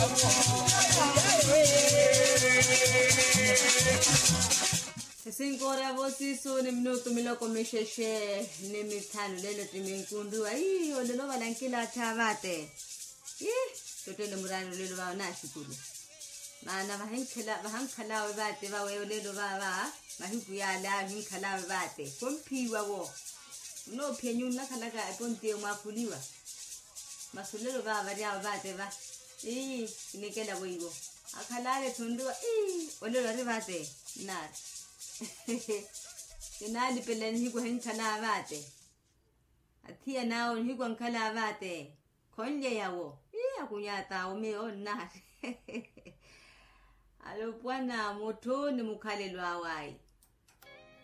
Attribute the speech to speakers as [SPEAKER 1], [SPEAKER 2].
[SPEAKER 1] Singora vosi so ne minuto miloko mesheshe ne mitano lelo timenkundu ai olelo balankila thavate totele murano lelo ba na shukuru mana bahankhala webate ba we lelo ba mahiku ya la hinkhala webate kompiwa wo no phenyu na khala ka ponte mafuliwa masulelo ba ya webate ba inekela boibo akhalale thundu olelo ribate na Kenali pelen higo henkala abate. Atia nao higo nkala abate. Konye yawo. Akunyata umeo na. Alopwana moto ni mukale lwa wai.